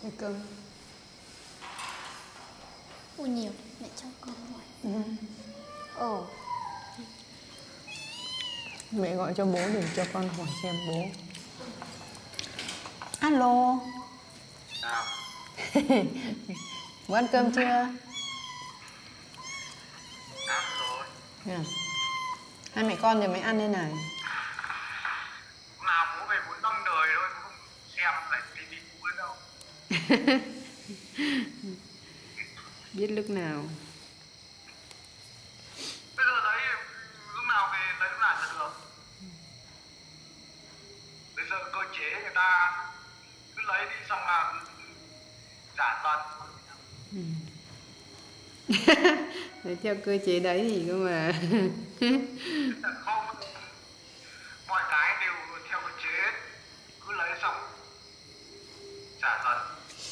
Cái cơm. Ui nhiều, mẹ cho con hỏi. Ồ. Mẹ gọi cho bố để cho con hỏi xem bố. Alo. Nào. Bố ăn cơm chưa? Ăn rồi. Hai mẹ con thì mới ăn đây này. Lúc nào bố về muốn đong đời thôi, bố không xem lại tí tí bố đâu. Biết lúc nào. Bây giờ đấy, lúc nào về lấy lúc nào là được. Bây giờ cơ chế người ta cứ lấy đi xong là trả tận. Đấy, theo cơ chế đấy thì cơ mà. Không, mọi cái đều theo cơ chế, cứ lấy xong trả tận.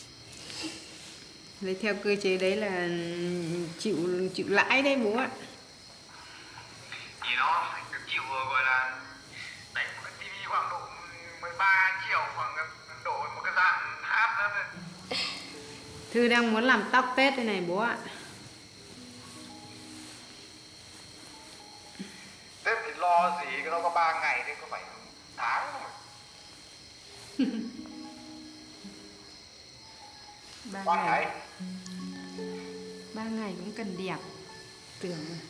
Lấy theo cơ chế đấy là chịu lãi đấy bố ạ. Thì nó chịu gọi là đánh một cái tivi khoảng độ 13 triệu, khoảng độ một cái dàn hát nữa. Thư đang muốn làm tóc Tết đây này bố ạ. Tết thì lo gì, nó có 3 ngày thì có phải tháng không? 3 ngày. 3 ngày cũng cần đẹp. Tưởng mà.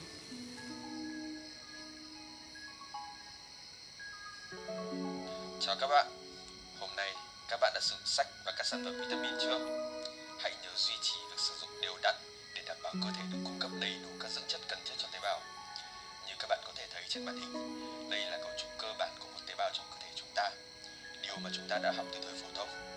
Chào các bạn. Hôm nay các bạn đã sử dụng sách và các sản phẩm vitamin chưa? Hãy nhớ duy trì việc sử dụng đều đặn để đảm bảo cơ thể được cung cấp đầy đủ các dưỡng chất cần thiết cho tế bào. Như các bạn có thể thấy trên màn hình, đây là cấu trúc cơ bản của một tế bào trong cơ thể chúng ta, điều mà chúng ta đã học từ thời phổ thông.